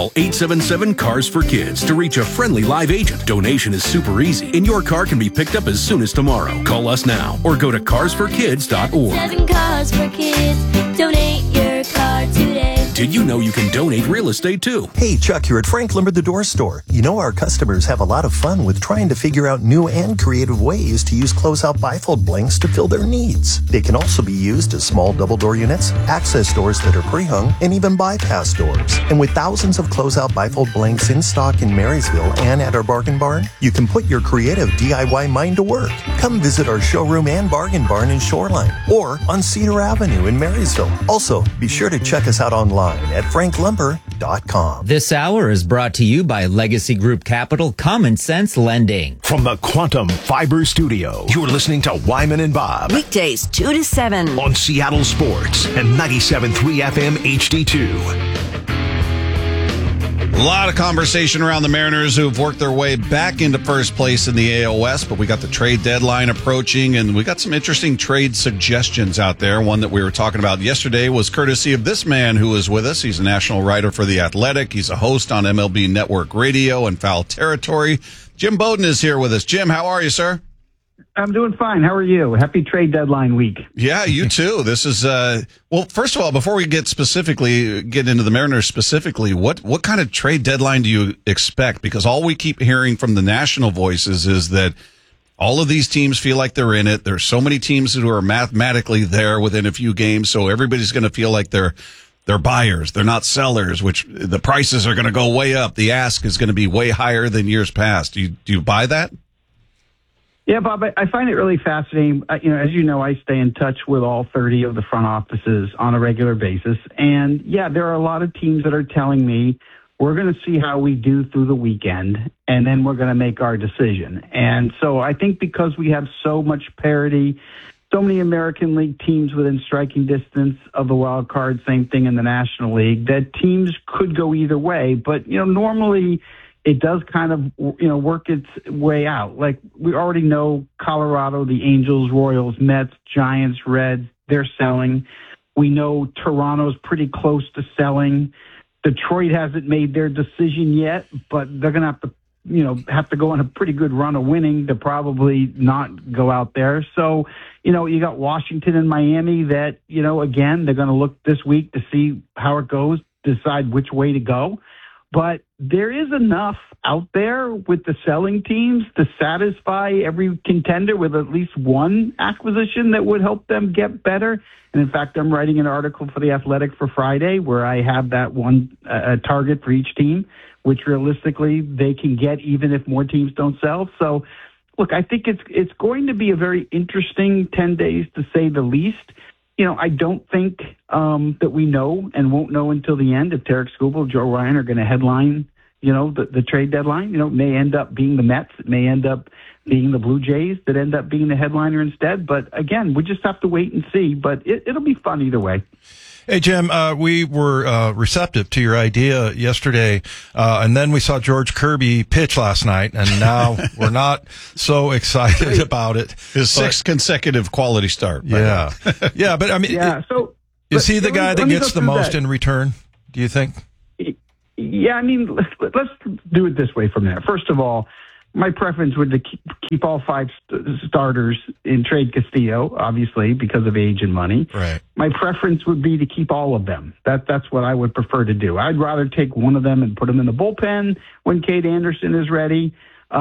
Call 877-CARS-FOR-KIDS to reach a friendly live agent. Donation is super easy, and your car can be picked up as soon as tomorrow. Call us now or go to carsforkids.org. 7 Cars for Kids. Donate your car today. Did you know you can donate real estate too? Hey, Chuck here at Frank Lumber, the door store. You know our customers have a lot of fun with trying to figure out new and creative ways to use closeout bifold blanks to fill their needs. They can also be used as small double door units, access doors that are pre-hung, and even bypass doors. And with thousands of closeout bifold blanks in stock in Marysville and at our Bargain Barn, you can put your creative DIY mind to work. Come visit our showroom and Bargain Barn in Shoreline or on Cedar Avenue in Marysville. Also, be sure to check us out online at franklumber.com. This hour is brought to you by Legacy Group Capital Common Sense Lending. From the Quantum Fiber Studio, you're listening to Wyman and Bob. Weekdays 2 to 7 on Seattle Sports and 97.3 FM HD2. A lot of conversation around the Mariners who have worked their way back into first place in the AL West, but we got the trade deadline approaching, and we got some interesting trade suggestions out there. One that we were talking about yesterday was courtesy of this man who is with us. He's a national writer for The Athletic. He's a host on MLB Network Radio and Foul Territory. Jim Bowden is here with us. Jim, how are you, sir? I'm doing fine. How are you? Happy trade deadline week. Yeah, you too. This is, well, first of all, before we get into the Mariners specifically, what kind of trade deadline do you expect? Because all we keep hearing from the national voices is that all of these teams feel like they're in it. There's so many teams who are mathematically there within a few games, so everybody's going to feel like they're buyers. They're not sellers, which the prices are going to go way up. The ask is going to be way higher than years past. Do you buy that? Yeah, Bob, I find it really fascinating. As you know, I stay in touch with all 30 of the front offices on a regular basis. And, yeah, there are a lot of teams that are telling me we're going to see how we do through the weekend, and then we're going to make our decision. And so I think because we have so much parity, so many American League teams within striking distance of the wild card, same thing in the National League, that teams could go either way. But, normally it does kind of, work its way out. Like we already know Colorado, the Angels, Royals, Mets, Giants, Reds, they're selling. We know Toronto's pretty close to selling. Detroit hasn't made their decision yet, but they're going to have to go on a pretty good run of winning to probably not go out there. So, you got Washington and Miami that, again, they're going to look this week to see how it goes, decide which way to go. But there is enough out there with the selling teams to satisfy every contender with at least one acquisition that would help them get better. And in fact, I'm writing an article for The Athletic for Friday where I have that one target for each team, which realistically they can get even if more teams don't sell. So, look, I think it's going to be a very interesting 10 days to say the least. I don't think that we know and won't know until the end if Tarek Skubal, Joe Ryan are going to headline, the trade deadline. It may end up being the Mets. It may end up being the Blue Jays that end up being the headliner instead. But again, we just have to wait and see. But it'll be fun either way. Hey, Jim, we were receptive to your idea yesterday, and then we saw George Kirby pitch last night, and now we're not so excited about it. His sixth consecutive quality start. Yeah. Yeah, but I mean, is he the guy that gets the most in return, do you think? Yeah, I mean, let's do it this way from there. First of all, my preference would to keep all five starters in trade Castillo, obviously, because of age and money. Right. My preference would be to keep all of them. That's what I would prefer to do. I'd rather take one of them and put them in the bullpen when Cade Anderson is ready.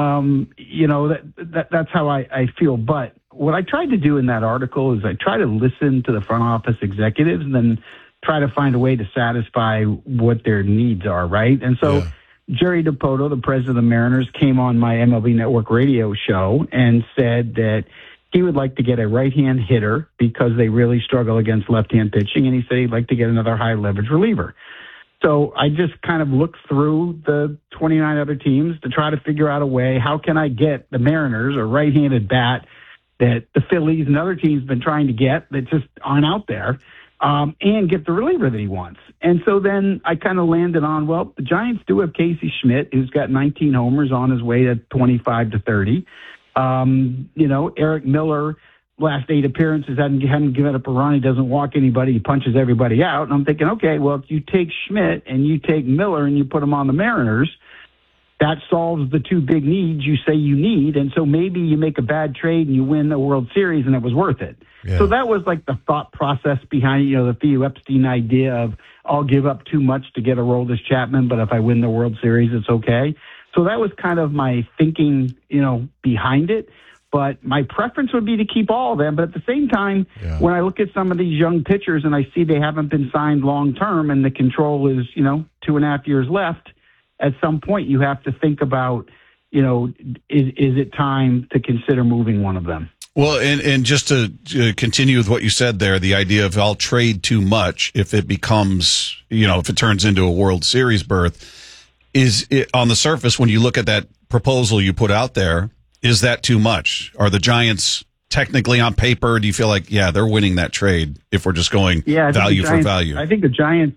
That's how I feel. But what I tried to do in that article is I try to listen to the front office executives and then try to find a way to satisfy what their needs are, right? And so Jerry Dipoto, the president of the Mariners, came on my MLB Network radio show and said that he would like to get a right-hand hitter because they really struggle against left-hand pitching, and he said he'd like to get another high-leverage reliever. So I just kind of looked through the 29 other teams to try to figure out a way, how can I get the Mariners a right-handed bat that the Phillies and other teams have been trying to get that just aren't out there, and get the reliever that he wants. And so then I kind of landed on, well, the Giants do have Casey Schmidt, who's got 19 homers on his way to 25 to 30. Eric Miller last 8 appearances, hadn't given up a run. He doesn't walk anybody. He punches everybody out. And I'm thinking, okay, well, if you take Schmidt and you take Miller and you put them on the Mariners, that solves the 2 big needs you say you need. And so maybe you make a bad trade and you win the World Series and it was worth it. Yeah. So that was like the thought process behind, the Theo Epstein idea of I'll give up too much to get Aroldis Chapman, but if I win the World Series, it's okay. So that was kind of my thinking, behind it. But my preference would be to keep all of them. But at the same time, when I look at some of these young pitchers and I see they haven't been signed long term and the control is, 2.5 years left, at some point you have to think about, is it time to consider moving one of them? Well, and just to continue with what you said there, the idea of I'll trade too much if it becomes, if it turns into a World Series berth, is it, on the surface, when you look at that proposal you put out there, is that too much? Are the Giants technically on paper, do you feel like, they're winning that trade if we're just going value for value? I think the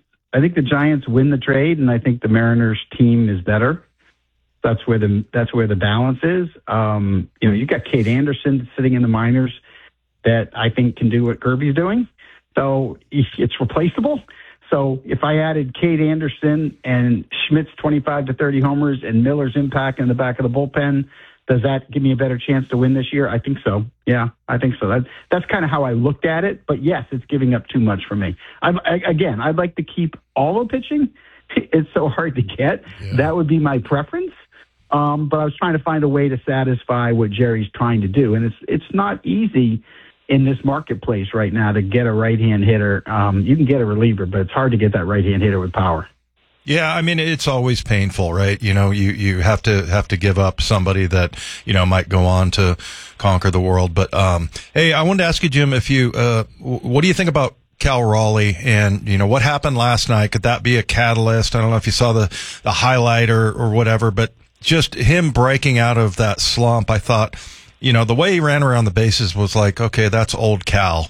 Giants win the trade, and I think the Mariners team is better. That's where the balance is. You got Cade Anderson sitting in the minors that I think can do what Kirby's doing. So it's replaceable. So if I added Cade Anderson and Schmidt's 25 to 30 homers and Miller's impact in the back of the bullpen, does that give me a better chance to win this year? I think so. Yeah, I think so. That's kind of how I looked at it. But yes, it's giving up too much for me. I'd like to keep all the pitching. It's so hard to get. Yeah. That would be my preference. But I was trying to find a way to satisfy what Jerry's trying to do. And it's not easy in this marketplace right now to get a right-hand hitter. You can get a reliever, but it's hard to get that right-hand hitter with power. Yeah, I mean, it's always painful, right? You have to give up somebody that, might go on to conquer the world. But, hey, I wanted to ask you, Jim, what do you think about Cal Raleigh and, what happened last night? Could that be a catalyst? I don't know if you saw the highlight or whatever, but just him breaking out of that slump, I thought, the way he ran around the bases was like, okay, that's old Cal.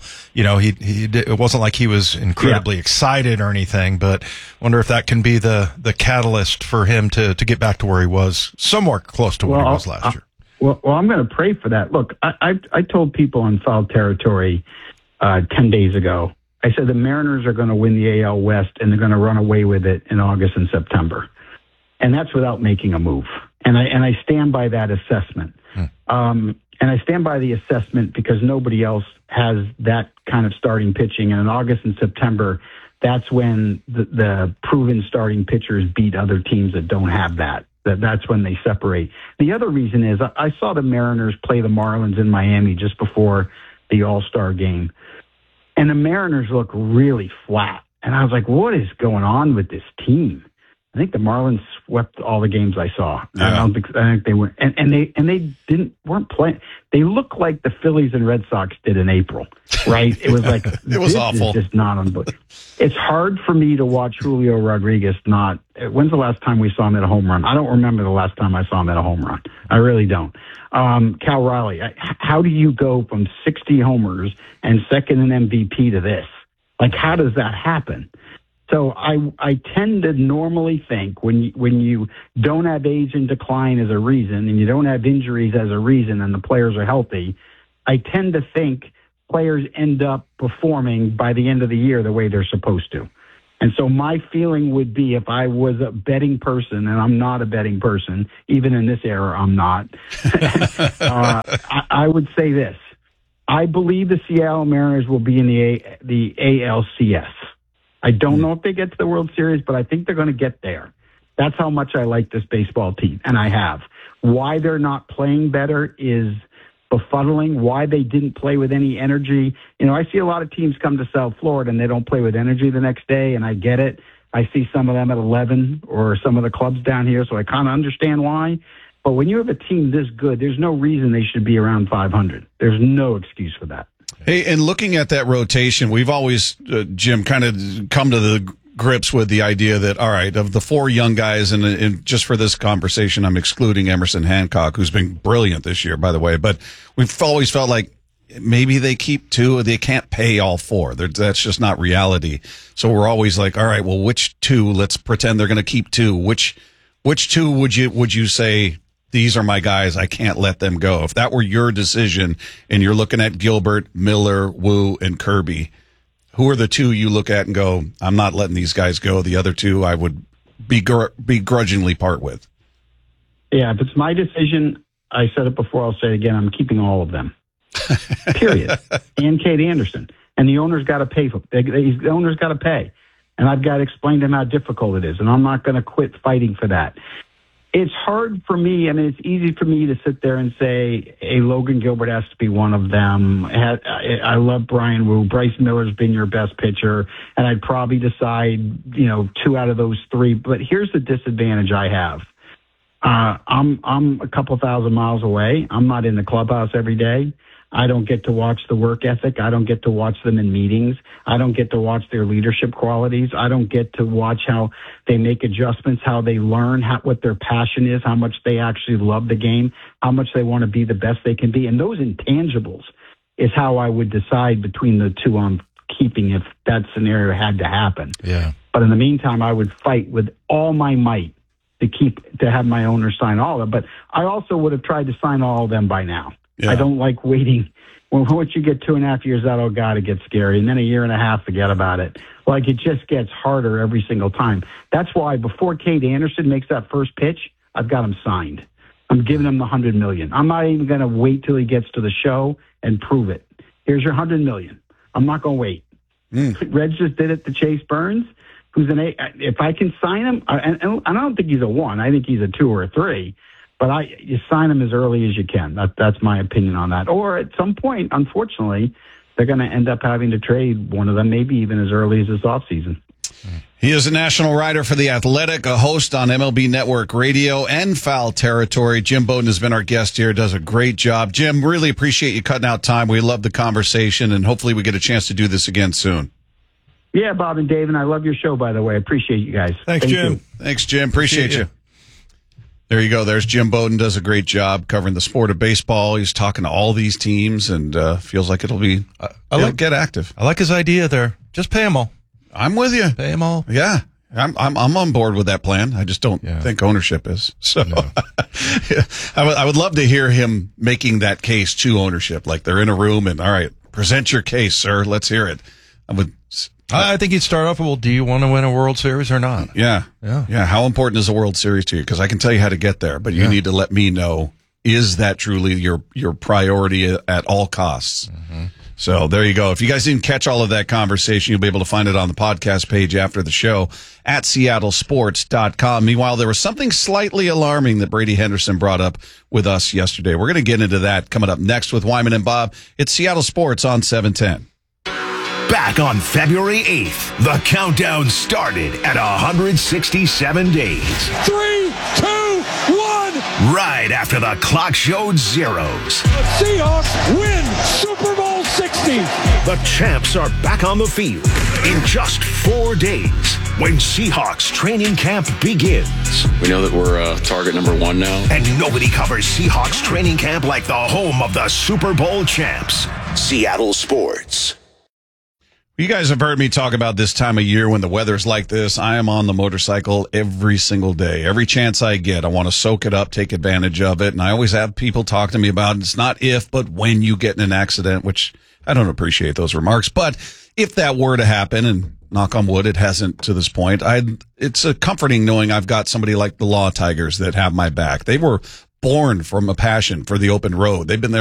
It wasn't like he was incredibly excited or anything, but wonder if that can be the catalyst for him to get back to where he was, somewhere close to where he was last year. Well, I'm going to pray for that. Look, I told people in foul territory 10 days ago, I said the Mariners are going to win the AL West and they're going to run away with it in August and September. And that's without making a move. And I stand by that assessment. And I stand by the assessment because nobody else has that kind of starting pitching. And in August and September, that's when the proven starting pitchers beat other teams that don't have that. That's when they separate. The other reason is I saw the Mariners play the Marlins in Miami just before the All-Star game. And the Mariners look really flat. And I was like, what is going on with this team? I think the Marlins swept all the games I saw. Yeah. I think they were, and they weren't playing. They looked like the Phillies and Red Sox did in April, right? It was like it was awful. It's just not unbelievable. It's hard for me to watch Julio Rodriguez not. When's the last time we saw him at a home run? I don't remember the last time I saw him at a home run. I really don't. Cal Raleigh, how do you go from 60 homers and second in MVP to this? Like, how does that happen? So I tend to normally think when you don't have age and decline as a reason and you don't have injuries as a reason and the players are healthy, I tend to think players end up performing by the end of the year the way they're supposed to. And so my feeling would be if I was a betting person, and I'm not a betting person, even in this era I'm not, I would say this. I believe the Seattle Mariners will be in the ALCS. I don't know if they get to the World Series, but I think they're going to get there. That's how much I like this baseball team, and I have. Why they're not playing better is befuddling. Why they didn't play with any energy. I see a lot of teams come to South Florida, and they don't play with energy the next day, and I get it. I see some of them at 11 or some of the clubs down here, so I kind of understand why. But when you have a team this good, there's no reason they should be around 500. There's no excuse for that. Hey, and looking at that rotation, we've always, Jim, kind of come to the grips with the idea that, all right, of the 4 young guys, and just for this conversation, I'm excluding Emerson Hancock, who's been brilliant this year, by the way, but we've always felt like maybe they keep 2, or they can't pay all 4. That's just not reality. So we're always like, all right, well, which 2? Let's pretend they're going to keep 2. Which 2 would you say these are my guys. I can't let them go. If that were your decision and you're looking at Gilbert, Miller, Wu, and Kirby, who are the two you look at and go, I'm not letting these guys go? The other two I would begrudgingly part with. Yeah, if it's my decision, I said it before, I'll say it again, I'm keeping all of them. Period. And Kate Anderson. And the owner's got to pay for the owner's got to pay. And I've got to explain to him how difficult it is. And I'm not going to quit fighting for that. It's hard for me. I mean, it's easy for me to sit there and say, hey, Logan Gilbert has to be one of them. I love Brian Wu. Bryce Miller's been your best pitcher. And I'd probably decide, 2 out of those 3. But here's the disadvantage I have. I'm a couple thousand miles away. I'm not in the clubhouse every day. I don't get to watch the work ethic. I don't get to watch them in meetings. I don't get to watch their leadership qualities. I don't get to watch how they make adjustments, how they learn, what their passion is, how much they actually love the game, how much they want to be the best they can be. And those intangibles is how I would decide between the two I'm keeping if that scenario had to happen. Yeah. But in the meantime, I would fight with all my might to have my owner sign all of them. But I also would have tried to sign all of them by now. Yeah. I don't like waiting. Once you get 2.5 years out, oh God, it gets scary. And then 1.5 years, forget about it. Like, it just gets harder every single time. That's why before Kate Anderson makes that first pitch, I've got him signed. I'm giving him the $100 million. I'm not even going to wait till he gets to the show and prove it. Here's your $100 million. I'm not going to wait. Reds just did it to Chase Burns, who's an 8. If I can sign him, and I don't think he's a 1. I think he's a 2 or a 3. But you sign them as early as you can. That's my opinion on that. Or at some point, unfortunately, they're going to end up having to trade one of them, maybe even as early as this offseason. He is a national writer for The Athletic, a host on MLB Network Radio and Foul Territory. Jim Bowden has been our guest here, does a great job. Jim, really appreciate you cutting out time. We love the conversation, and hopefully we get a chance to do this again soon. Yeah, Bob and Dave, and I love your show, by the way. I appreciate you guys. Thanks, Jim. You. Thanks, Jim. Appreciate you. There you go. There's Jim Bowden, does a great job covering the sport of baseball. He's talking to all these teams and feels like it'll be get active. I like his idea there. Just pay them all. I'm with you. Pay them all. Yeah. I'm on board with that plan. I just don't think ownership is. So I would love to hear him making that case to ownership. Like they're in a room and, all right, present your case, sir. Let's hear it. I think he'd start off with, well, do you want to win a World Series or not? Yeah. How important is a World Series to you? Because I can tell you how to get there, but you need to let me know, is that truly your priority at all costs? Mm-hmm. So there you go. If you guys didn't catch all of that conversation, you'll be able to find it on the podcast page after the show at seattlesports.com. Meanwhile, there was something slightly alarming that Brady Henderson brought up with us yesterday. We're going to get into that coming up next with Wyman and Bob. It's Seattle Sports on 710. Back on February 8th, the countdown started at 167 days. 3, 2, 1. Right after the clock showed zeros. The Seahawks win Super Bowl 60. The champs are back on the field in just 4 days when Seahawks training camp begins. We know that we're target number 1 now. And nobody covers Seahawks training camp like the home of the Super Bowl champs. Seattle Sports. You guys have heard me talk about this time of year when the weather's like this. I am on the motorcycle every single day. Every chance I get, I want to soak it up, take advantage of it. And I always have people talk to me about it's not if, but when you get in an accident, which I don't appreciate those remarks. But if that were to happen, and knock on wood, it hasn't to this point, it's comforting knowing I've got somebody like the Law Tigers that have my back. They were born from a passion for the open road. They've been there